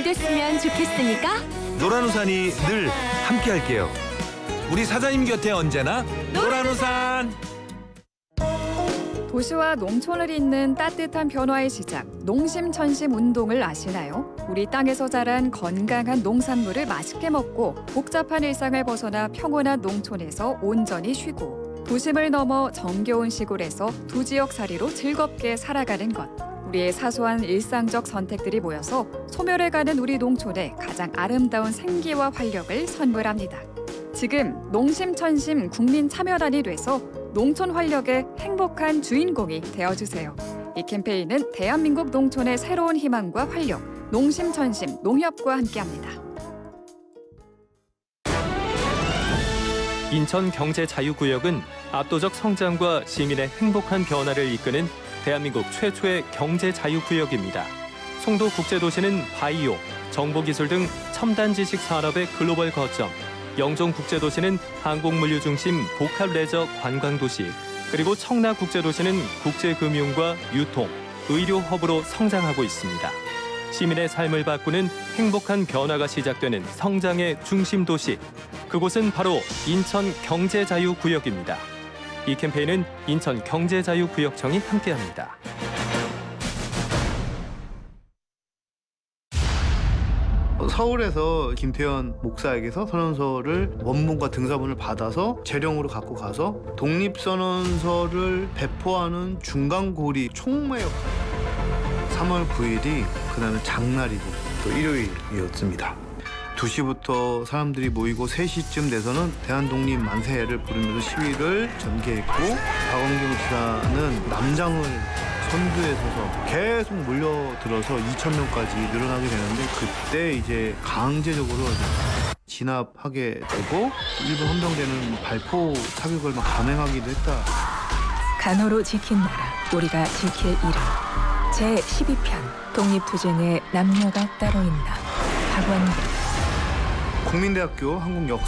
됐으면 좋겠으니까 노란우산이 늘 함께할게요. 우리 사장님 곁에 언제나 노란우산. 도시와 농촌을 잇는 따뜻한 변화의 시작, 농심천심 운동을 아시나요? 우리 땅에서 자란 건강한 농산물을 맛있게 먹고 복잡한 일상을 벗어나 평온한 농촌에서 온전히 쉬고 도심을 넘어 정겨운 시골에서 두 지역 살이로 즐겁게 살아가는 것. 우리의 사소한 일상적 선택들이 모여서 소멸해가는 우리 농촌에 가장 아름다운 생기와 활력을 선물합니다. 지금 농심천심 국민참여단이 돼서 농촌 활력의 행복한 주인공이 되어주세요. 이 캠페인은 대한민국 농촌의 새로운 희망과 활력, 농심천심 농협과 함께합니다. 인천 경제자유구역은 압도적 성장과 시민의 행복한 변화를 이끄는 대한민국 최초의 경제자유구역입니다. 송도국제도시는 바이오, 정보기술 등 첨단 지식 산업의 글로벌 거점, 영종국제도시는 항공물류 중심 복합 레저 관광도시, 그리고 청라국제도시는 국제금융과 유통, 의료 허브로 성장하고 있습니다. 시민의 삶을 바꾸는 행복한 변화가 시작되는 성장의 중심 도시, 그곳은 바로 인천 경제자유구역입니다. 이 캠페인은 인천 경제자유구역청이 함께합니다. 서울에서 김태현 목사에게서 선언서를 원문과 등사본을 받아서 재령으로 갖고 가서 독립선언서를 배포하는 중간고리 총무 역할. 3월 9일이 그날은 장날이고 또 일요일이었습니다. 2시부터 사람들이 모이고 3시쯤 돼서는 대한독립 만세를 부르면서 시위를 전개했고 박원경 지사는 남장을 선두에 서서 계속 몰려들어서 2,000명까지 늘어나게 되는데 그때 이제 강제적으로 진압하게 되고 일부 헌병대는 발포 사격을 막 감행하기도 했다. 간호로 지킨 나라, 우리가 지킬 이름. 제12편 독립투쟁에 남녀가 따로 있나. 박완경. 국민대학교 한국역사